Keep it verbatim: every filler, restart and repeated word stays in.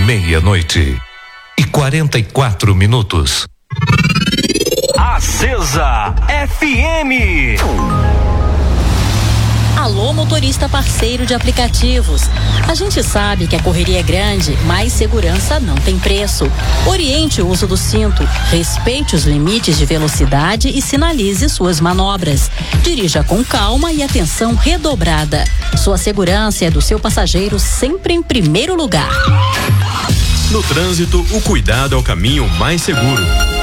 Meia-noite e quarenta e quatro minutos. Acesa F M. Alô, motorista parceiro de aplicativos. A gente sabe que a correria é grande, mas segurança não tem preço. Oriente o uso do cinto, respeite os limites de velocidade e sinalize suas manobras. Dirija com calma e atenção redobrada. Sua segurança é do seu passageiro sempre em primeiro lugar. No trânsito, o cuidado é o caminho mais seguro.